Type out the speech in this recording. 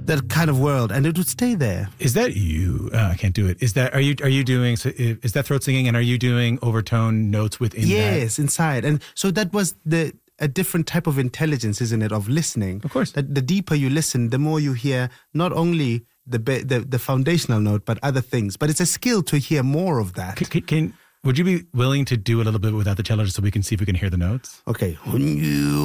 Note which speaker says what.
Speaker 1: that kind of world, and it would stay there.
Speaker 2: Is that you? I can't do it. Is that are you doing? So is that throat singing? And are you doing overtone notes within that?
Speaker 1: Yes, inside. And so that was a different type of intelligence, isn't it, of listening?
Speaker 2: Of course.
Speaker 1: That the deeper you listen, the more you hear not only the foundational note, but other things. But it's a skill to hear more of that.
Speaker 2: Would you be willing to do a little bit without the cello just so we can see if we can hear the notes?
Speaker 1: Okay.